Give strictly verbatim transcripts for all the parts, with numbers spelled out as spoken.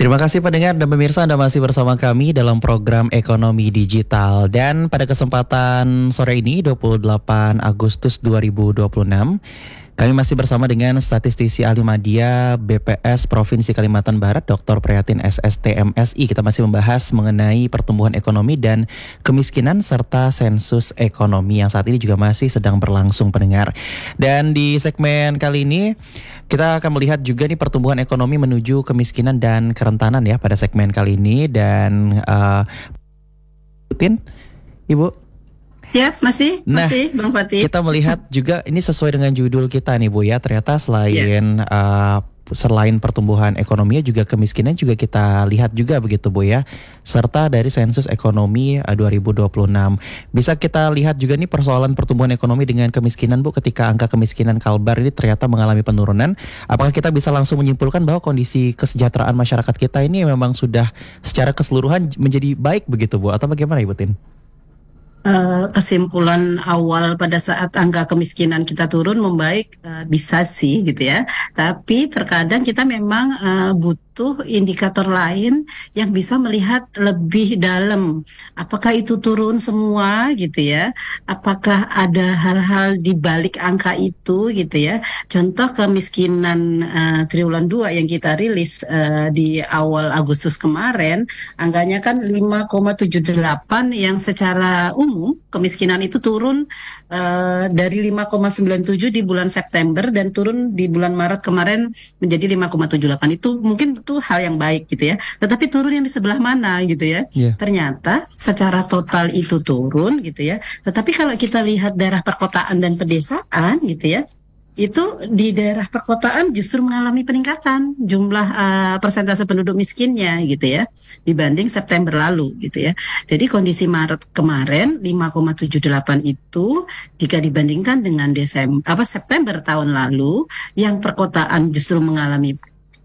Terima kasih pendengar dan pemirsa, Anda masih bersama kami dalam program Ekonomi Digital. Dan pada kesempatan sore ini dua puluh delapan Agustus dua ribu dua puluh enam, kami masih bersama dengan statistisi ahli media B P S Provinsi Kalimantan Barat, doktor Prihatin S S T M Si. Kita masih membahas mengenai pertumbuhan ekonomi dan kemiskinan serta sensus ekonomi yang saat ini juga masih sedang berlangsung, pendengar. Dan di segmen kali ini kita akan melihat juga nih pertumbuhan ekonomi menuju kemiskinan dan kerentanan ya pada segmen kali ini. Dan uh, Putin, Ibu. Ya, masih, Nah, masih Bang Fatih. Kita melihat juga ini sesuai dengan judul kita nih Bu ya. Ternyata selain Ya. uh, selain pertumbuhan ekonomi juga kemiskinan juga kita lihat juga begitu Bu ya. Serta dari sensus ekonomi uh, dua ribu dua puluh enam. Bisa kita lihat juga nih persoalan pertumbuhan ekonomi dengan kemiskinan Bu, ketika angka kemiskinan Kalbar ini ternyata mengalami penurunan. Apakah kita bisa langsung menyimpulkan bahwa kondisi kesejahteraan masyarakat kita ini memang sudah secara keseluruhan menjadi baik begitu Bu, atau bagaimana Ibu Tin? Uh, kesimpulan awal pada saat angka kemiskinan kita turun membaik, uh, bisa sih gitu ya. Tapi terkadang kita memang uh, butuh indikator lain yang bisa melihat lebih dalam. Apakah itu turun semua gitu ya? Apakah ada hal-hal di balik angka itu gitu ya? Contoh kemiskinan uh, triwulan dua yang kita rilis uh, di awal Agustus kemarin, angkanya kan lima koma tujuh delapan yang secara umum kemiskinan itu turun uh, dari lima koma sembilan tujuh di bulan September dan turun di bulan Maret kemarin menjadi lima koma tujuh delapan. Itu mungkin itu hal yang baik gitu ya. Tetapi turun yang di sebelah mana gitu ya. Yeah. Ternyata secara total itu turun gitu ya. Tetapi kalau kita lihat daerah perkotaan dan pedesaan gitu ya, itu di daerah perkotaan justru mengalami peningkatan jumlah uh, persentase penduduk miskinnya gitu ya dibanding September lalu gitu ya. Jadi kondisi Maret kemarin lima koma tujuh delapan itu jika dibandingkan dengan Desember apa September tahun lalu yang perkotaan justru mengalami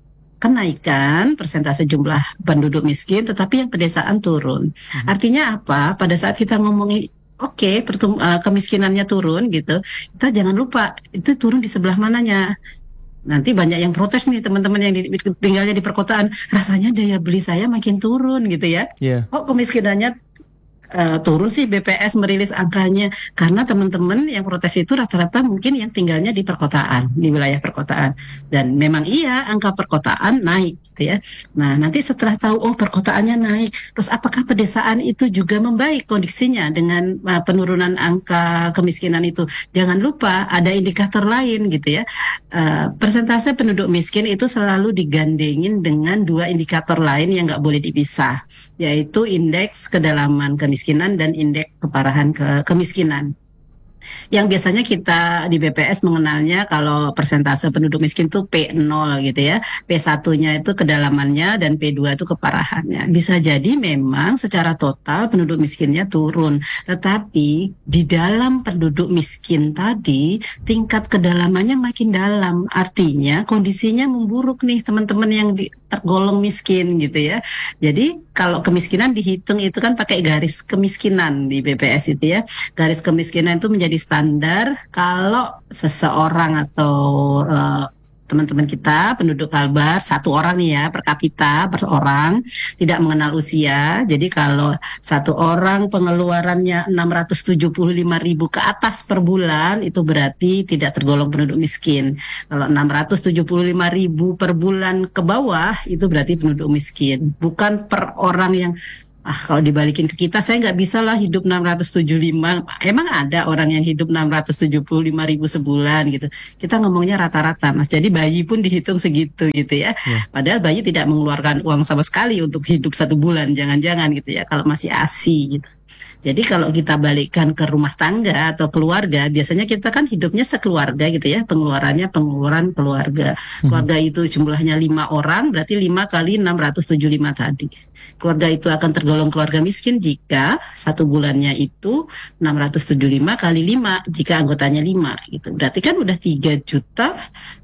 kenaikan persentase jumlah penduduk miskin, tetapi yang pedesaan turun. Hmm. Artinya apa? Pada saat kita ngomongin Oke, okay, uh, kemiskinannya turun gitu. Kita jangan lupa itu turun di sebelah mananya. Nanti banyak yang protes nih teman-teman yang di, tinggalnya di perkotaan. Rasanya daya beli saya makin turun gitu ya. Yeah. Oh, kemiskinannya Uh, turun sih. B P S merilis angkanya karena teman-teman yang protes itu rata-rata mungkin yang tinggalnya di perkotaan, di wilayah perkotaan, dan memang iya angka perkotaan naik gitu ya. Nah nanti setelah tahu oh perkotaannya naik, terus apakah pedesaan itu juga membaik kondisinya dengan uh, penurunan angka kemiskinan itu? Jangan lupa ada indikator lain gitu ya. Uh, persentase penduduk miskin itu selalu digandengin dengan dua indikator lain yang nggak boleh dipisah, yaitu indeks kedalaman kemiskinan kemiskinan dan indeks keparahan ke kemiskinan. Yang biasanya kita di B P S mengenalnya kalau persentase penduduk miskin itu P nol gitu ya. P satu-nya itu kedalamannya dan P dua itu keparahannya. Bisa jadi memang secara total penduduk miskinnya turun. Tetapi di dalam penduduk miskin tadi tingkat kedalamannya makin dalam. Artinya kondisinya memburuk nih teman-teman yang di, tergolong miskin gitu ya. Jadi kalau kemiskinan dihitung itu kan pakai garis kemiskinan di B P S itu ya. Garis kemiskinan itu menjadi standar kalau seseorang atau uh, teman-teman kita penduduk Kalbar satu orang nih ya per kapita per orang tidak mengenal usia. Jadi kalau satu orang pengeluarannya enam ratus tujuh puluh lima ribu ke atas per bulan itu berarti tidak tergolong penduduk miskin. Kalau enam ratus tujuh puluh lima ribu per bulan ke bawah itu berarti penduduk miskin. Bukan per orang yang ah kalau dibalikin ke kita saya nggak bisa lah hidup enam ratus tujuh puluh lima. Emang ada orang yang hidup enam ratus tujuh puluh lima ribu sebulan gitu. Kita ngomongnya rata-rata Mas. Jadi bayi pun dihitung segitu gitu ya. Yeah. Padahal bayi tidak mengeluarkan uang sama sekali untuk hidup satu bulan. Jangan-jangan gitu ya kalau masih A S I gitu. Jadi kalau kita balikkan ke rumah tangga atau keluarga, biasanya kita kan hidupnya sekeluarga gitu ya, pengeluarannya pengeluaran keluarga. Keluarga itu jumlahnya lima orang, berarti lima kali enam ratus tujuh puluh lima tadi. Keluarga itu akan tergolong keluarga miskin jika satu bulannya itu enam ratus tujuh puluh lima kali lima, jika anggotanya lima gitu. Berarti kan udah tiga juta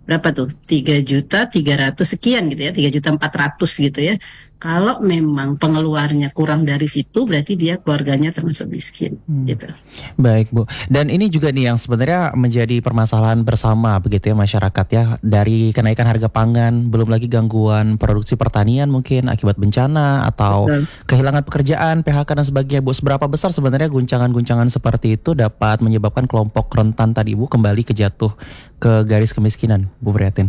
berapa tuh? Tiga juta tiga ratus sekian gitu ya, tiga juta empat ratus gitu ya. Kalau memang pengeluarnya kurang dari situ, berarti dia keluarganya termasuk miskin Hmm. gitu. Baik Bu, dan ini juga nih yang sebenarnya menjadi permasalahan bersama begitu ya masyarakat ya, dari kenaikan harga pangan, belum lagi gangguan produksi pertanian mungkin akibat bencana atau Betul. kehilangan pekerjaan, P H K dan sebagainya Bu. Seberapa besar sebenarnya guncangan-guncangan seperti itu dapat menyebabkan kelompok rentan tadi Bu kembali ke jatuh ke garis kemiskinan, Bu Prihatin?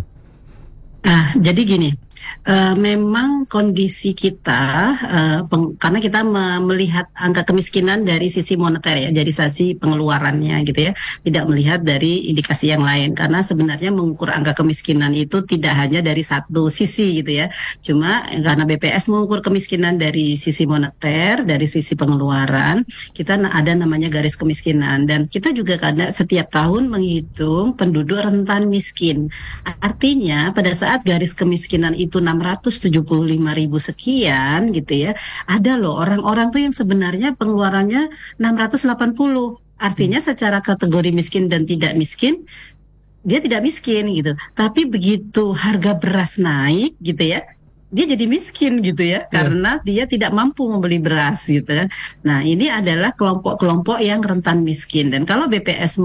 Ah, jadi gini, eh, memang kondisi kita, eh, peng- karena kita me- melihat angka kemiskinan dari sisi moneter ya, dari sisi pengeluarannya gitu ya, tidak melihat dari indikasi yang lain. Karena sebenarnya mengukur angka kemiskinan itu tidak hanya dari satu sisi gitu ya, cuma karena B P S mengukur kemiskinan dari sisi moneter, dari sisi pengeluaran, kita na- ada namanya garis kemiskinan, dan kita juga kadang setiap tahun menghitung penduduk rentan miskin. Artinya pada saat garis kemiskinan itu enam ratus tujuh puluh lima ribu sekian gitu ya, ada loh orang-orang tuh yang sebenarnya pengeluarannya enam ratus delapan puluh. Hmm. Artinya secara kategori miskin dan tidak miskin, dia tidak miskin gitu. Tapi begitu harga beras naik gitu ya, dia jadi miskin gitu ya, Iya. karena dia tidak mampu membeli beras gitu kan. Nah, ini adalah kelompok-kelompok yang rentan miskin. Dan kalau B P S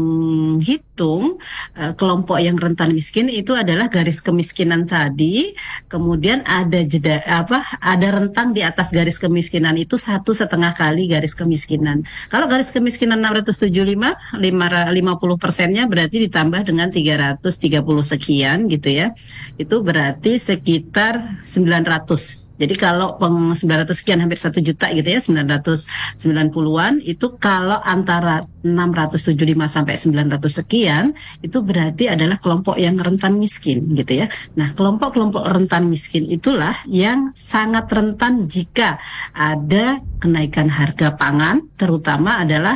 menghitung eh, kelompok yang rentan miskin itu adalah garis kemiskinan tadi, kemudian ada jeda apa, ada rentang di atas garis kemiskinan itu satu setengah kali garis kemiskinan. Kalau garis kemiskinan enam ratus tujuh puluh lima, lima puluh persennya berarti ditambah dengan tiga ratus tiga puluh sekian gitu ya. Itu berarti sekitar sembilan ratus. Jadi kalau peng sembilan ratus sekian hampir satu juta gitu ya, sembilan ratus sembilan puluhan-an itu kalau antara enam ratus tujuh puluh lima sampai sembilan ratus sekian itu berarti adalah kelompok yang rentan miskin gitu ya. Nah, kelompok-kelompok rentan miskin itulah yang sangat rentan jika ada kenaikan harga pangan, terutama adalah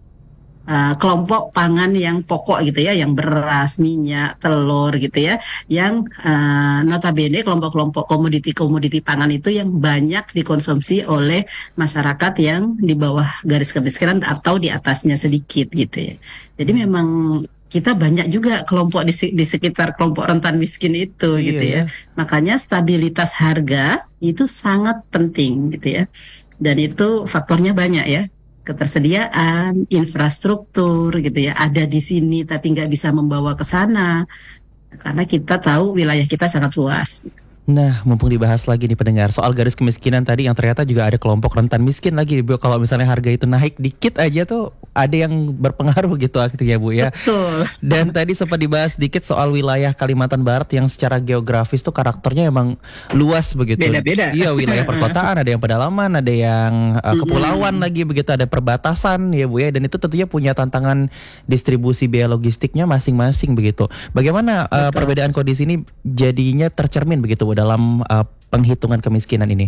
uh, kelompok pangan yang pokok gitu ya, yang beras, minyak, telur gitu ya, yang uh, notabene kelompok-kelompok komoditi-komoditi pangan itu yang banyak dikonsumsi oleh masyarakat yang di bawah garis kemiskinan atau di atasnya sedikit gitu ya. Jadi Hmm. memang kita banyak juga kelompok di, di sekitar kelompok rentan miskin itu Iya gitu ya. ya. Makanya stabilitas harga itu sangat penting gitu ya. Dan itu faktornya banyak ya, ketersediaan, infrastruktur gitu ya, ada di sini tapi nggak bisa membawa ke sana karena kita tahu wilayah kita sangat luas. Nah, mumpung dibahas lagi nih pendengar soal garis kemiskinan tadi yang ternyata juga ada kelompok rentan miskin lagi, Bu. Kalau misalnya harga itu naik dikit aja tuh ada yang berpengaruh gitu akhirnya, Bu ya. Betul. Dan tadi sempat dibahas sedikit soal wilayah Kalimantan Barat yang secara geografis tuh karakternya emang luas begitu. Beda-beda. Iya, wilayah perkotaan, ada yang pedalaman, ada yang uh, kepulauan Mm-mm. lagi begitu, ada perbatasan ya Bu ya. Dan itu tentunya punya tantangan distribusi biaya logistiknya masing-masing begitu. Bagaimana uh, Betul. perbedaan kondisi ini jadinya tercermin begitu Bu dalam uh, penghitungan kemiskinan ini?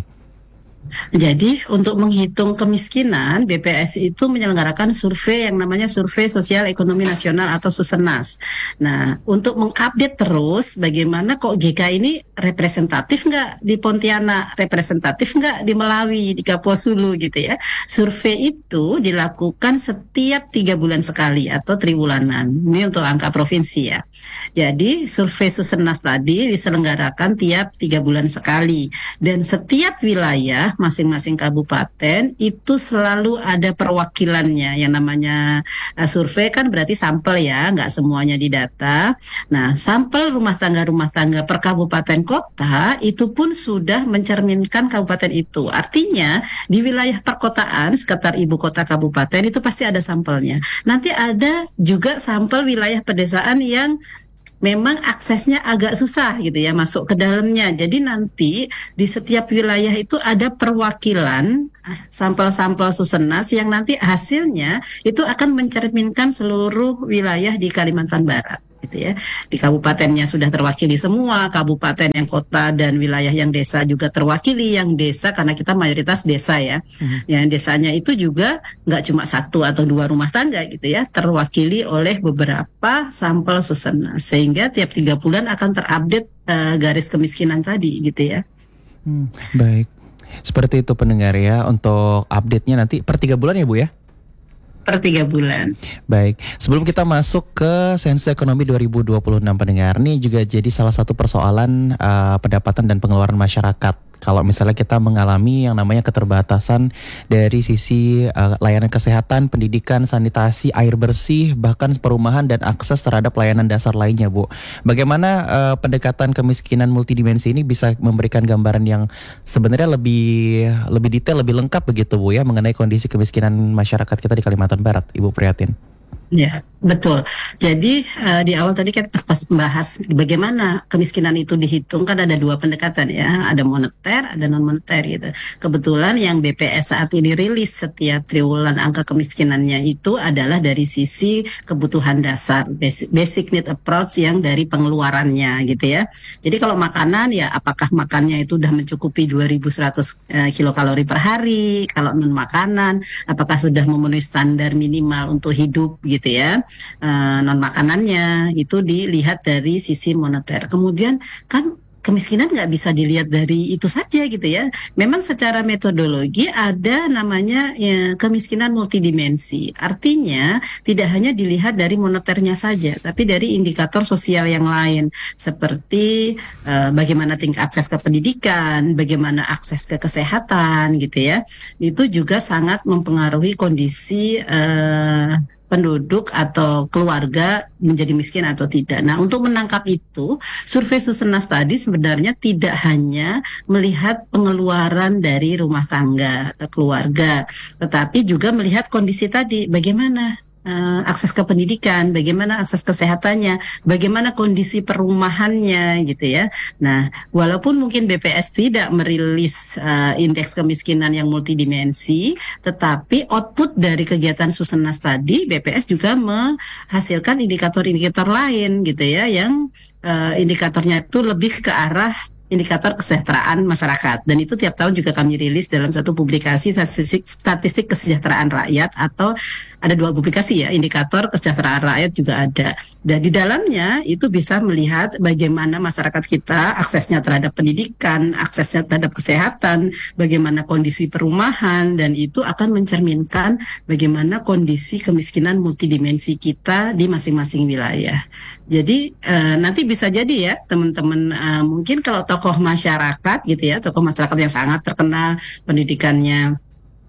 Jadi untuk menghitung kemiskinan, B P S itu menyelenggarakan survei yang namanya Survei Sosial Ekonomi Nasional atau Susenas. Nah, untuk mengupdate terus bagaimana kok G K ini representatif nggak di Pontianak, representatif nggak di Melawi, di Kapuas Hulu gitu ya. Survei itu dilakukan setiap tiga bulan sekali atau triwulanan. Ini untuk angka provinsi ya. Jadi survei Susenas tadi diselenggarakan tiap tiga bulan sekali. Dan setiap wilayah masing-masing kabupaten itu selalu ada perwakilannya yang namanya uh, survei kan berarti sampel ya, nggak semuanya didata. Nah, sampel rumah tangga-rumah tangga per kabupaten kota itu pun sudah mencerminkan kabupaten itu. Artinya di wilayah perkotaan sekitar ibu kota kabupaten itu pasti ada sampelnya. Nanti ada juga sampel wilayah pedesaan yang memang aksesnya agak susah gitu ya masuk ke dalamnya. Jadi nanti di setiap wilayah itu ada perwakilan sampel-sampel Susenas yang nanti hasilnya itu akan mencerminkan seluruh wilayah di Kalimantan Barat gitu ya. Di kabupatennya sudah terwakili semua, kabupaten yang kota dan wilayah yang desa juga terwakili, yang desa karena kita mayoritas desa ya. Mhm. Yang desanya itu juga nggak cuma satu atau dua rumah tangga gitu ya, terwakili oleh beberapa sampel Susenas. Sehingga tiap tiga bulan akan terupdate uh, garis kemiskinan tadi gitu ya. Hmm, baik. Seperti itu pendengar ya untuk update-nya nanti per tiga bulan ya Bu ya? per tiga bulan. Baik, sebelum kita masuk ke sensus ekonomi dua ribu dua puluh enam pendengar, ini juga jadi salah satu persoalan uh, pendapatan dan pengeluaran masyarakat. Kalau misalnya kita mengalami yang namanya keterbatasan dari sisi uh, layanan kesehatan, pendidikan, sanitasi, air bersih, bahkan perumahan dan akses terhadap layanan dasar lainnya, Bu. Bagaimana uh, pendekatan kemiskinan multidimensi ini bisa memberikan gambaran yang sebenarnya lebih lebih detail, lebih lengkap begitu, Bu, ya, mengenai kondisi kemiskinan masyarakat kita di Kalimantan Barat, Ibu Prihatin? Ya, betul. Jadi uh, di awal tadi kita pas, pas membahas bagaimana kemiskinan itu dihitung, kan ada dua pendekatan ya, ada moneter, ada non moneter gitu. Kebetulan yang B P S saat ini rilis setiap triwulan angka kemiskinannya itu adalah dari sisi kebutuhan dasar, basic, basic need approach yang dari pengeluarannya gitu ya. Jadi kalau makanan ya apakah makannya itu udah mencukupi dua ribu seratus uh, kilokalori per hari, kalau non makanan apakah sudah memenuhi standar minimal untuk hidup gitu gitu ya, uh, non makanannya itu dilihat dari sisi moneter. Kemudian kan kemiskinan nggak bisa dilihat dari itu saja gitu ya. Memang secara metodologi ada namanya ya, kemiskinan multidimensi. Artinya tidak hanya dilihat dari moneternya saja, tapi dari indikator sosial yang lain seperti uh, bagaimana tingkat akses ke pendidikan, bagaimana akses ke kesehatan gitu ya. Itu juga sangat mempengaruhi kondisi uh, penduduk atau keluarga menjadi miskin atau tidak. Nah, untuk menangkap itu, survei Susenas tadi sebenarnya tidak hanya melihat pengeluaran dari rumah tangga atau keluarga, tetapi juga melihat kondisi tadi, bagaimana uh, akses ke pendidikan, bagaimana akses kesehatannya, bagaimana kondisi perumahannya gitu ya. Nah, walaupun mungkin B P S tidak merilis uh, indeks kemiskinan yang multidimensi, tetapi output dari kegiatan Susenas tadi, B P S juga menghasilkan indikator-indikator lain gitu ya, yang uh, indikatornya itu lebih ke arah indikator kesejahteraan masyarakat, dan itu tiap tahun juga kami rilis dalam satu publikasi statistik, statistik kesejahteraan rakyat, atau ada dua publikasi ya, indikator kesejahteraan rakyat juga ada, dan di dalamnya itu bisa melihat bagaimana masyarakat kita aksesnya terhadap pendidikan, aksesnya terhadap kesehatan, bagaimana kondisi perumahan, dan itu akan mencerminkan bagaimana kondisi kemiskinan multidimensi kita di masing-masing wilayah. Jadi eh, nanti bisa jadi ya teman-teman, eh, mungkin kalau tokoh masyarakat gitu ya, tokoh masyarakat yang sangat terkenal pendidikannya,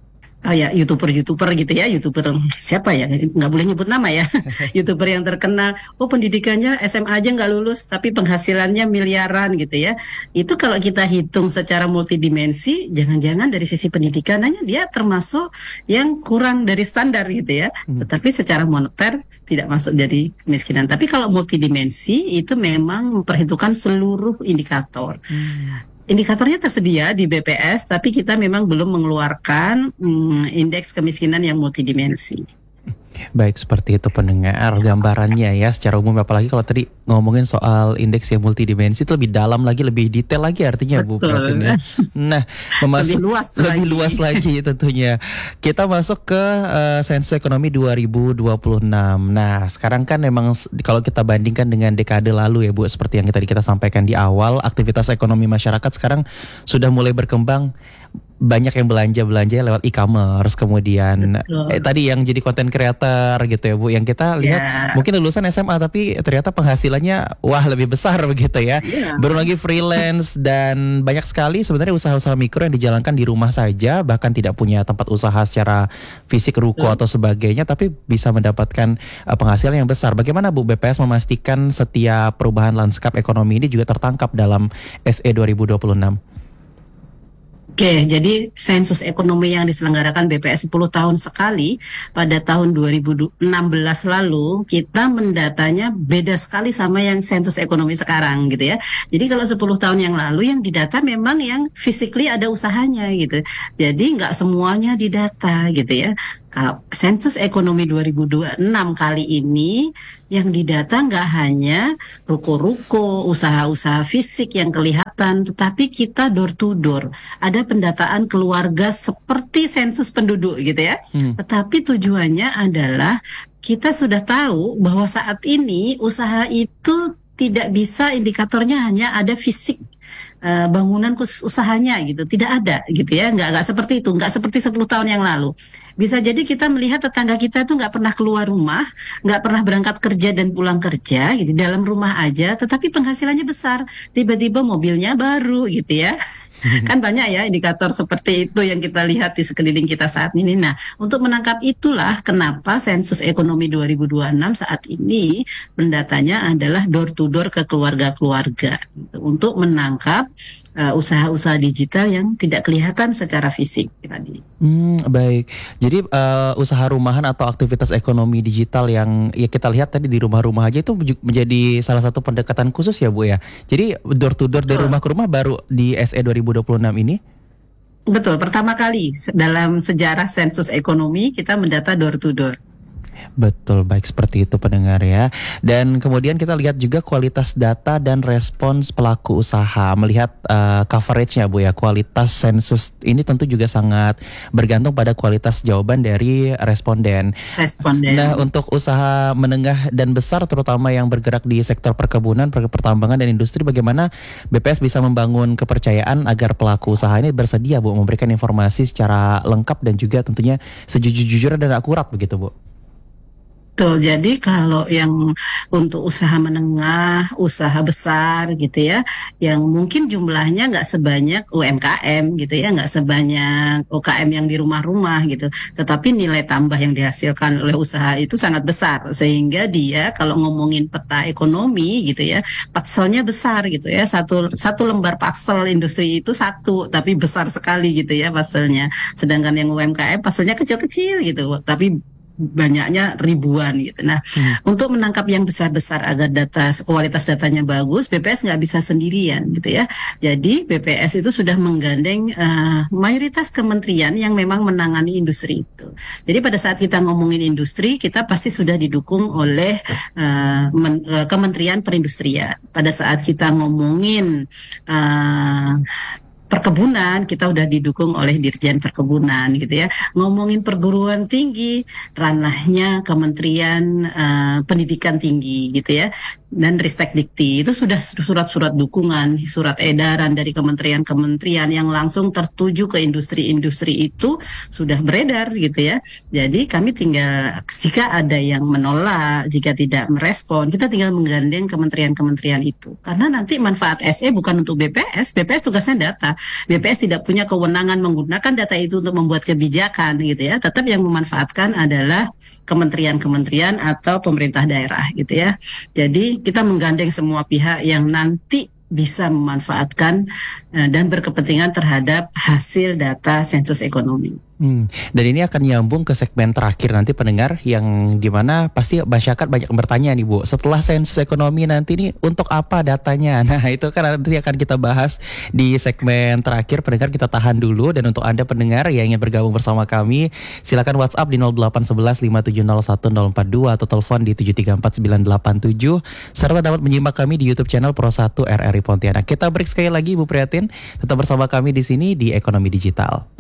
oh ya youtuber-youtuber gitu ya, youtuber siapa ya, nggak boleh nyebut nama ya, youtuber yang terkenal, oh pendidikannya S M A aja nggak lulus tapi penghasilannya miliaran gitu ya. Itu kalau kita hitung secara multidimensi, jangan-jangan dari sisi pendidikannya dia termasuk yang kurang dari standar gitu ya, tetapi secara moneter tidak masuk jadi kemiskinan. Tapi kalau multidimensi itu memang memperhitungkan seluruh indikator. Hmm. Indikatornya tersedia di B P S, tapi kita memang belum mengeluarkan hmm, indeks kemiskinan yang multidimensi. Baik, seperti itu pendengar gambarannya ya secara umum, apalagi kalau tadi ngomongin soal indeks yang multidimensi itu lebih dalam lagi, lebih detail lagi artinya. Bu Prihatin ya. Nah, memasuk, lebih luas lebih lagi. luas lagi tentunya. Kita masuk ke uh, sensus ekonomi dua ribu dua puluh enam. Nah, sekarang kan memang kalau kita bandingkan dengan dekade lalu ya Bu, seperti yang tadi kita sampaikan di awal, aktivitas ekonomi masyarakat sekarang sudah mulai berkembang. Banyak yang belanja-belanja lewat e-commerce, kemudian eh, tadi yang jadi konten creator gitu ya Bu, yang kita lihat yeah. mungkin lulusan S M A tapi ternyata penghasilannya wah lebih besar begitu ya, yeah. Baru lagi freelance, dan banyak sekali sebenarnya usaha-usaha mikro yang dijalankan di rumah saja, bahkan tidak punya tempat usaha secara fisik, ruko yeah. atau sebagainya, tapi bisa mendapatkan uh, penghasilan yang besar. Bagaimana Bu B P S memastikan setiap perubahan lanskap ekonomi ini juga tertangkap dalam S E dua ribu dua puluh enam? Oke, jadi sensus ekonomi yang diselenggarakan B P S sepuluh tahun sekali pada tahun dua ribu enam belas lalu, kita mendatanya beda sekali sama yang sensus ekonomi sekarang gitu ya. Jadi kalau sepuluh tahun yang lalu yang didata memang yang physically ada usahanya gitu. Jadi nggak semuanya didata gitu ya. Kalau sensus ekonomi dua ribu dua puluh enam kali ini yang didata nggak hanya ruko-ruko, usaha-usaha fisik yang kelihatan, tetapi kita door to door. Ada pendataan keluarga seperti sensus penduduk gitu ya. Hmm. Tetapi tujuannya adalah kita sudah tahu bahwa saat ini usaha itu tidak bisa indikatornya hanya ada fisik. eh, bangunan khusus usahanya gitu, tidak ada gitu ya, nggak nggak seperti itu, nggak seperti sepuluh tahun yang lalu. Bisa jadi kita melihat tetangga kita tuh nggak pernah keluar rumah, nggak pernah berangkat kerja dan pulang kerja gitu, dalam rumah aja, tetapi penghasilannya besar. Tiba-tiba mobilnya baru gitu ya. Kan banyak ya indikator seperti itu yang kita lihat di sekeliling kita saat ini. Nah, untuk menangkap itulah kenapa sensus ekonomi dua ribu dua puluh enam saat ini pendatanya adalah door to door ke keluarga-keluarga gitu, untuk menangkap uh, usaha-usaha digital yang tidak kelihatan secara fisik tadi. Hmm, baik. Jadi eh, usaha rumahan atau aktivitas ekonomi digital yang ya kita lihat tadi di rumah-rumah aja itu ju- menjadi salah satu pendekatan khusus ya Bu ya. Jadi door to door dari rumah Betul. ke rumah baru di S E dua ribu dua puluh enam ini. Betul, pertama kali se- dalam sejarah sensus ekonomi kita mendata door to door. Betul, baik seperti itu pendengar ya. Dan kemudian kita lihat juga kualitas data dan respons pelaku usaha. Melihat eh, coveragenya Bu ya, kualitas sensus ini tentu juga sangat bergantung pada kualitas jawaban dari responden. Nah, Responden. untuk usaha menengah dan besar terutama yang bergerak di sektor perkebunan, per- pertambangan dan industri, bagaimana B P S bisa membangun kepercayaan agar pelaku usaha ini bersedia Bu memberikan informasi secara lengkap dan juga tentunya sejujur-jujurnya dan akurat begitu Bu. Betul, jadi kalau yang untuk usaha menengah, usaha besar gitu ya, yang mungkin jumlahnya nggak sebanyak U M K M gitu ya, nggak sebanyak U K M yang di rumah-rumah gitu, tetapi nilai tambah yang dihasilkan oleh usaha itu sangat besar, sehingga dia kalau ngomongin peta ekonomi gitu ya, pakselnya besar gitu ya, satu, satu lembar paksel industri itu satu, tapi besar sekali gitu ya pakselnya, sedangkan yang U M K M pakselnya kecil-kecil gitu, tapi banyaknya ribuan gitu. Nah, Mhm. untuk menangkap yang besar-besar agar data kualitas datanya bagus, B P S nggak bisa sendirian gitu ya. Jadi B P S itu sudah menggandeng eh, mayoritas kementerian yang memang menangani industri itu. Jadi pada saat kita ngomongin industri, kita pasti sudah didukung oleh eh, men- eh, Kementerian Perindustrian. Pada saat kita ngomongin eh, perkebunan, kita udah didukung oleh Dirjen Perkebunan gitu ya. Ngomongin perguruan tinggi, ranahnya Kementerian eh, Pendidikan Tinggi gitu ya. Dan Ristek Dikti itu sudah surat-surat dukungan, surat edaran dari kementerian-kementerian yang langsung tertuju ke industri-industri itu sudah beredar gitu ya. Jadi kami tinggal jika ada yang menolak, jika tidak merespon, kita tinggal menggandeng kementerian-kementerian itu. Karena nanti manfaat S E bukan untuk B P S, B P S tugasnya data. B P S tidak punya kewenangan menggunakan data itu untuk membuat kebijakan gitu ya. Tetap yang memanfaatkan adalah kementerian-kementerian atau pemerintah daerah gitu ya. Jadi kita menggandeng semua pihak yang nanti bisa memanfaatkan eh, dan berkepentingan terhadap hasil data sensus ekonomi. Hmm, dan ini akan nyambung ke segmen terakhir nanti pendengar yang dimana pasti masyarakat banyak bertanya nih Bu, setelah sensus ekonomi nanti nih untuk apa datanya? Nah itu kan nanti akan kita bahas di segmen terakhir pendengar, kita tahan dulu. Dan untuk Anda pendengar yang ingin bergabung bersama kami, silakan WhatsApp di nol delapan satu satu lima tujuh nol satu nol empat dua atau telepon di tujuh tiga empat sembilan delapan tujuh, serta dapat menyimak kami di YouTube channel Pro satu R R I Pontianak. Kita break sekali lagi Bu Prihatin, tetap bersama kami di sini di Ekonomi Digital.